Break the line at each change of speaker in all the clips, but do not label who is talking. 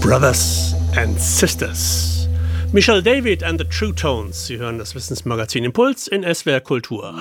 Brothers and Sisters. Michelle David and the True Tones. Sie hören das Wissensmagazin Impuls in SWR Kultur.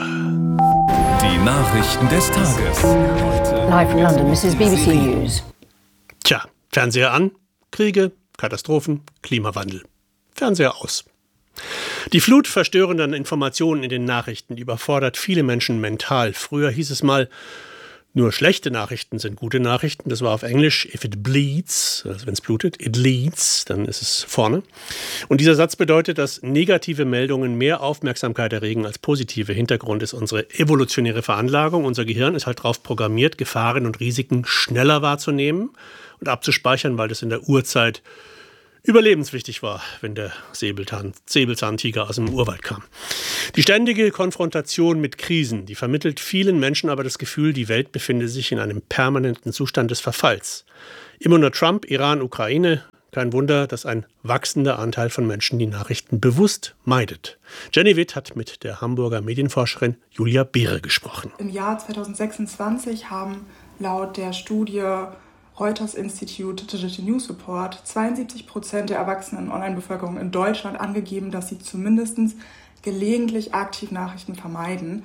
Die Nachrichten des Tages.
Live from London, this is BBC News.
Tja, Fernseher an, Kriege, Katastrophen, Klimawandel. Fernseher aus. Die Flut verstörender Informationen in den Nachrichten überfordert viele Menschen mental. Früher hieß es mal, nur schlechte Nachrichten sind gute Nachrichten. Das war auf Englisch, if it bleeds, also wenn es blutet, it leads, dann ist es vorne. Und dieser Satz bedeutet, dass negative Meldungen mehr Aufmerksamkeit erregen als positive. Hintergrund ist unsere evolutionäre Veranlagung. Unser Gehirn ist halt darauf programmiert, Gefahren und Risiken schneller wahrzunehmen und abzuspeichern, weil das in der Urzeit überlebenswichtig war, wenn der Säbelzahntiger aus dem Urwald kam. Die ständige Konfrontation mit Krisen, die vermittelt vielen Menschen aber das Gefühl, die Welt befinde sich in einem permanenten Zustand des Verfalls. Immer nur Trump, Iran, Ukraine. Kein Wunder, dass ein wachsender Anteil von Menschen die Nachrichten bewusst meidet. Jenny Witt hat mit der Hamburger Medienforscherin Julia Behre gesprochen.
Im Jahr 2026 haben laut der Studie Reuters Institute Digital News Report 72% der erwachsenen Online-Bevölkerung in Deutschland angegeben, dass sie zumindest gelegentlich aktiv Nachrichten vermeiden.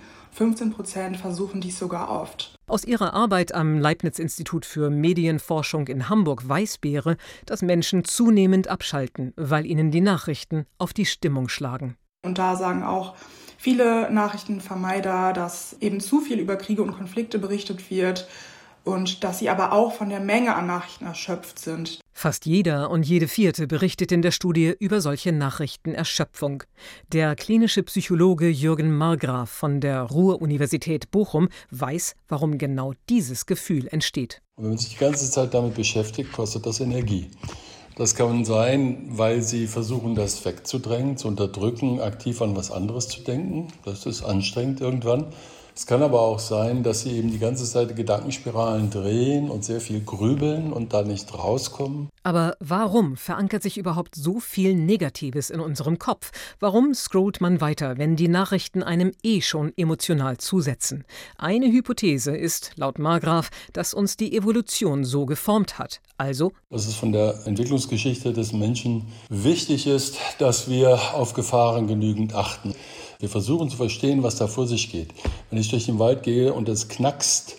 15% versuchen dies sogar oft.
Aus ihrer Arbeit am Leibniz-Institut für Medienforschung in Hamburg weiß Behre, dass Menschen zunehmend abschalten, weil ihnen die Nachrichten auf die Stimmung schlagen.
Und da sagen auch viele Nachrichtenvermeider, dass eben zu viel über Kriege und Konflikte berichtet wird, und dass sie aber auch von der Menge an Nachrichten erschöpft sind.
Fast jeder und jede Vierte berichtet in der Studie über solche Nachrichtenerschöpfung. Der klinische Psychologe Jürgen Margraf von der Ruhr-Universität Bochum weiß, warum genau dieses Gefühl entsteht.
Und wenn man sich die ganze Zeit damit beschäftigt, kostet das Energie. Das kann sein, weil sie versuchen, das wegzudrängen, zu unterdrücken, aktiv an was anderes zu denken. Das ist anstrengend irgendwann. Es kann aber auch sein, dass sie eben die ganze Zeit Gedankenspiralen drehen und sehr viel grübeln und da nicht rauskommen.
Aber warum verankert sich überhaupt so viel Negatives in unserem Kopf? Warum scrollt man weiter, wenn die Nachrichten einem schon emotional zusetzen? Eine Hypothese ist, laut Margraf, dass uns die Evolution so geformt hat. Also,
dass es von der Entwicklungsgeschichte des Menschen wichtig ist, dass wir auf Gefahren genügend achten. Wir versuchen zu verstehen, was da vor sich geht. Wenn ich durch den Wald gehe und es knackst,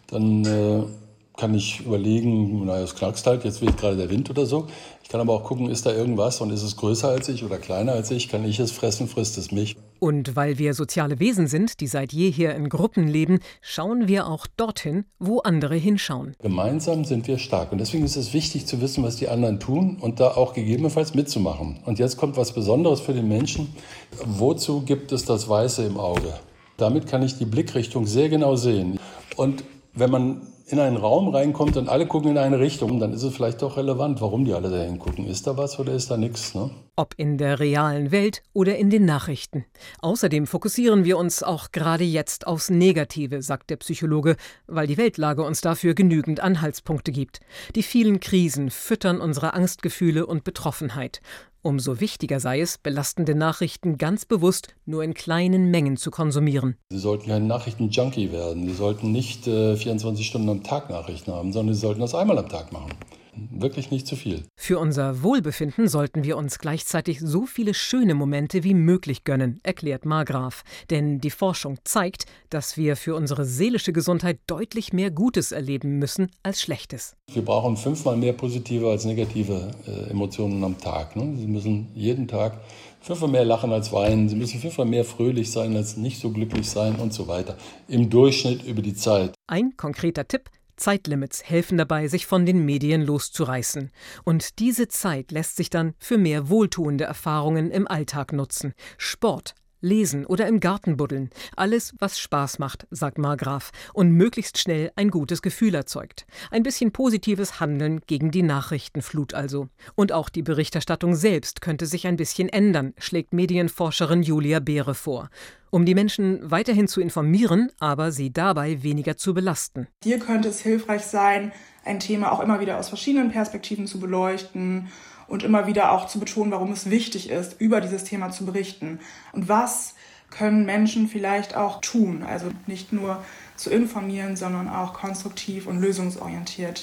dann kann ich überlegen, es knackst halt, jetzt weht gerade der Wind oder so. Ich kann aber auch gucken, ist da irgendwas und ist es größer als ich oder kleiner als ich? Kann ich es fressen, frisst es mich?
Und weil wir soziale Wesen sind, die seit jeher in Gruppen leben, schauen wir auch dorthin, wo andere hinschauen.
Gemeinsam sind wir stark und deswegen ist es wichtig zu wissen, was die anderen tun und da auch gegebenenfalls mitzumachen. Und jetzt kommt was Besonderes für den Menschen. Wozu gibt es das Weiße im Auge? Damit kann ich die Blickrichtung sehr genau sehen. Und wenn man in einen Raum reinkommt und alle gucken in eine Richtung, dann ist es vielleicht doch relevant, warum die alle da hingucken. Ist da was oder ist da nichts? Ne?
Ob in der realen Welt oder in den Nachrichten. Außerdem fokussieren wir uns auch gerade jetzt aufs Negative, sagt der Psychologe, weil die Weltlage uns dafür genügend Anhaltspunkte gibt. Die vielen Krisen füttern unsere Angstgefühle und Betroffenheit. Umso wichtiger sei es, belastende Nachrichten ganz bewusst nur in kleinen Mengen zu konsumieren.
Sie sollten kein Nachrichten-Junkie werden. Sie sollten nicht 24 Stunden am Tag Nachrichten haben, sondern Sie sollten das einmal am Tag machen. Wirklich nicht zu viel.
Für unser Wohlbefinden sollten wir uns gleichzeitig so viele schöne Momente wie möglich gönnen, erklärt Margraf. Denn die Forschung zeigt, dass wir für unsere seelische Gesundheit deutlich mehr Gutes erleben müssen als Schlechtes.
Wir brauchen 5-mal mehr positive als negative Emotionen am Tag. Ne? Sie müssen jeden Tag 5-mal mehr lachen als weinen. Sie müssen 5-mal mehr fröhlich sein als nicht so glücklich sein und so weiter. Im Durchschnitt über die Zeit.
Ein konkreter Tipp: Zeitlimits helfen dabei, sich von den Medien loszureißen. Und diese Zeit lässt sich dann für mehr wohltuende Erfahrungen im Alltag nutzen. Sport, Lesen oder im Garten buddeln. Alles, was Spaß macht, sagt Margraf, und möglichst schnell ein gutes Gefühl erzeugt. Ein bisschen positives Handeln gegen die Nachrichtenflut also. Und auch die Berichterstattung selbst könnte sich ein bisschen ändern, schlägt Medienforscherin Julia Behre vor. Um die Menschen weiterhin zu informieren, aber sie dabei weniger zu belasten.
Hier könnte es hilfreich sein, ein Thema auch immer wieder aus verschiedenen Perspektiven zu beleuchten und immer wieder auch zu betonen, warum es wichtig ist, über dieses Thema zu berichten. Und was können Menschen vielleicht auch tun? Also nicht nur zu informieren, sondern auch konstruktiv und lösungsorientiert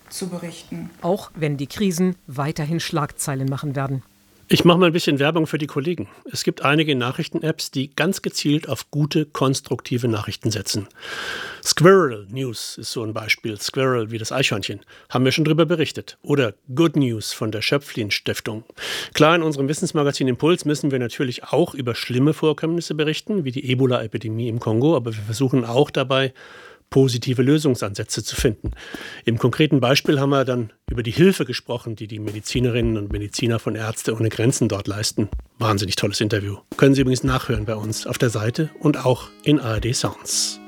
zu berichten.
Auch wenn die Krisen weiterhin Schlagzeilen machen werden.
Ich mache mal ein bisschen Werbung für die Kollegen. Es gibt einige Nachrichten-Apps, die ganz gezielt auf gute, konstruktive Nachrichten setzen. Squirrel News ist so ein Beispiel. Squirrel wie das Eichhörnchen. Haben wir schon drüber berichtet. Oder Good News von der Schöpflin-Stiftung. Klar, in unserem Wissensmagazin Impuls müssen wir natürlich auch über schlimme Vorkommnisse berichten, wie die Ebola-Epidemie im Kongo. Aber wir versuchen auch dabei, positive Lösungsansätze zu finden. Im konkreten Beispiel haben wir dann über die Hilfe gesprochen, die die Medizinerinnen und Mediziner von Ärzte ohne Grenzen dort leisten. Wahnsinnig tolles Interview. Können Sie übrigens nachhören bei uns auf der Seite und auch in ARD Sounds.